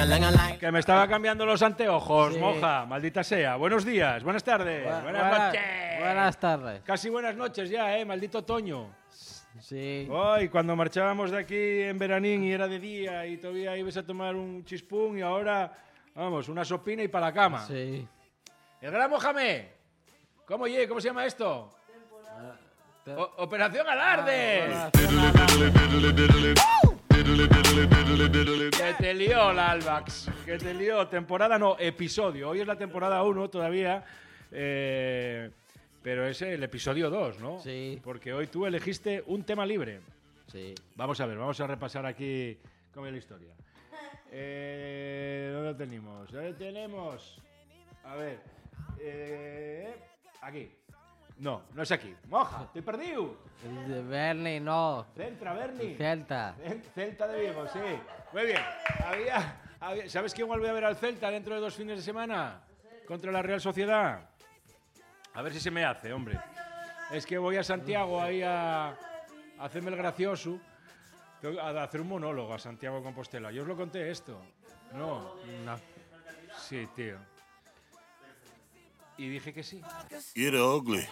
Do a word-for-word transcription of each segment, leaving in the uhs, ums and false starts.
Que me estaba cambiando los anteojos, Sí. moja, maldita sea. Buenos días, buenas tardes, Bu- buenas, buenas- noches. Buenas tardes. Casi buenas noches ya, eh, maldito otoño. Sí. Ay, cuando marchábamos de aquí en veranín y era de día y todavía ibas a tomar un chispún y ahora, vamos, una sopina y para la cama. Sí. El gran Mohamed. ¿Cómo, ye? ¿Cómo se llama esto? Te- O- Operación Alarde. Ah, Que te lió la Albax, que te lió. Temporada no, episodio. Hoy es la temporada uno todavía, eh, pero es el episodio dos, ¿no? Sí. Porque hoy tú elegiste un tema libre. Sí. Vamos a ver, vamos a repasar aquí cómo es la historia. Eh, ¿Dónde lo tenemos? ¿Dónde tenemos? A ver. eh, aquí. No, no es aquí. Moja, estoy perdido. El de Bernie, no. Centra, Bernie. Celta. Cel- Celta de Vigo, sí. Muy bien. Había, había- ¿Sabes quién vuelve a ver al Celta dentro de dos fines de semana? Contra la Real Sociedad. A ver si se me hace, hombre. Es que voy a Santiago ahí a, a hacerme el gracioso. Tengo que- A hacer un monólogo a Santiago de Compostela. Yo os lo conté esto. No. No. Sí, tío. Y dije que sí. Get ugly.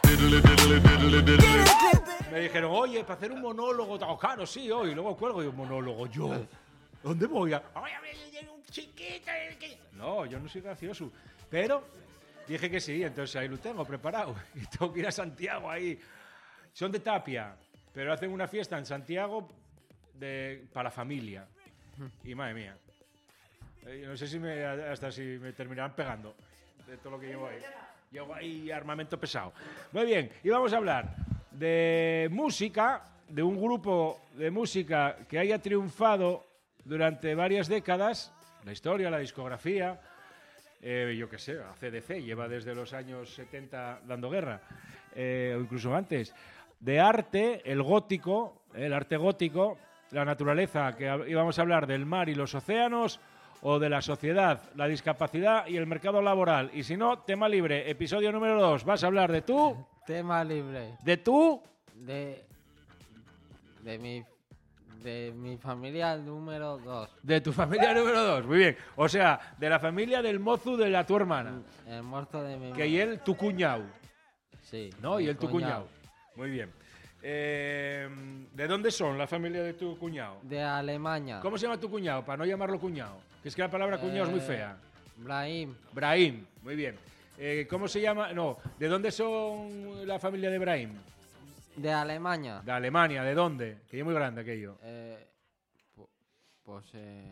Me dijeron, oye, para hacer un monólogo, oh, claro, sí, hoy. Luego cuelgo y un monólogo. Yo, ¿dónde voy? A... Ay, a ver, un chiquito. que-". No, yo no soy gracioso. Pero dije que sí, entonces ahí lo tengo preparado. Y tengo que ir a Santiago ahí. Son de Tapia, pero hacen una fiesta en Santiago de, para la familia. Y madre mía. Eh, No sé si me, hasta si me terminarán pegando de todo lo que llevo ahí. Llevo ahí armamento pesado. Muy bien, y vamos a hablar de música, de un grupo de música que haya triunfado durante varias décadas, la historia, la discografía, eh, yo qué sé, A C D C lleva desde los años setenta dando guerra, eh, o incluso antes, de arte, el gótico, el arte gótico, la naturaleza, que hab- íbamos a hablar del mar y los océanos, o de la sociedad, la discapacidad y el mercado laboral. Y si no, tema libre, episodio número dos. Vas a hablar de tú, Tema libre. de tú, De. De mi. De mi familia número dos. de tu familia número dos. Muy bien. O sea, de la familia del mozu de la tu hermana. El muerto de mi Que y él tu cuñado, Sí. ¿no? mi Y él tu cuñado. cuñado. Muy bien. Eh, ¿De dónde son la familia de tu cuñado? De Alemania. ¿Cómo se llama tu cuñado? Para no llamarlo cuñado. Que es que la palabra cuñado es muy Eh, fea. Brahim. Brahim. Muy bien. Eh, ¿Cómo se llama? No. ¿De dónde son la familia de Brahim? De Alemania. De Alemania. ¿De dónde? Que es muy grande aquello. Eh, pu- pues. Eh,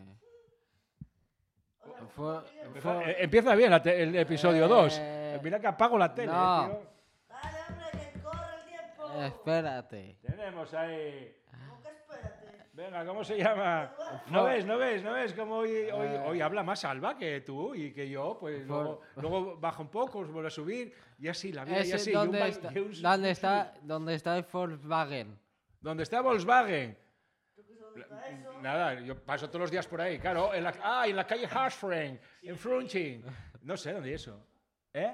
fue, Empieza, fue- eh, empieza bien la te- el episodio Eh, dos. Mira que apago la tele, no. eh, tío. Dale, hombre, que corre el tiempo. espérate. Tenemos ahí. ¿Cómo que espérate? Venga, ¿cómo se llama? ¿No ves, no ves, no ves cómo hoy, hoy, hoy habla más Alba que tú y que yo? Pues luego, luego baja un poco, os vuelve a subir y así, la vida y Ese, así. y un ¿dónde, ba- está, y un- ¿dónde, está, ¿Dónde está el Volkswagen? ¿Dónde está Volkswagen? Nada, yo paso todos los días por ahí, claro. En la, ah, en la calle Harsfren, en Frunching. No sé dónde es eso. ¿Eh?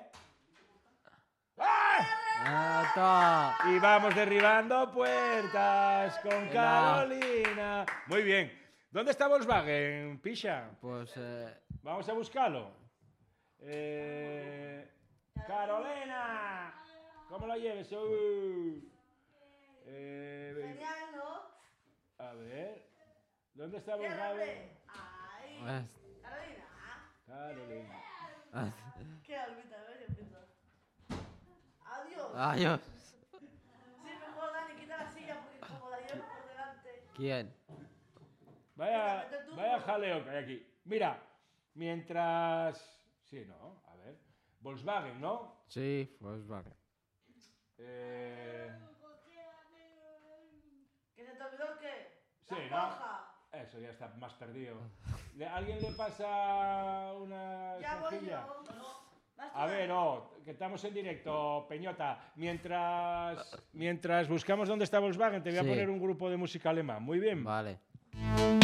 ¡Ah! Ah, to- Y vamos derribando puertas con Carolina. Muy bien. ¿Dónde está Volkswagen, Pisha? Pues eh, Vamos a buscarlo. Eh, Carolina. ¿Cómo lo lleves? Uh. Eh, Genial, ¿no? a ver. ¿Dónde está Mira, Volkswagen? hombre. Ay, es- Carolina. Carolina. Qué órbita, a ver si empieza. Adiós. Adiós. Sí, mejor Dani, quita la silla porque como la llevo por delante. ¿Quién? Vaya, Vete tú. vaya jaleo que hay aquí. Mira, mientras... Sí, ¿no? A ver. Volkswagen, ¿no? Sí, Volkswagen. Eh... ¿Que se te olvidó qué? Sí, La ¿no? hoja. Eso ya está más perdido. ¿Le- ¿Alguien le pasa una Ya voy esponjilla? yo. Vas tú, A ver, Dani. oh, que estamos en directo, Peñota. Mientras, mientras buscamos dónde está Volkswagen, te voy a Sí. poner un grupo de música alemán. Muy bien. Vale.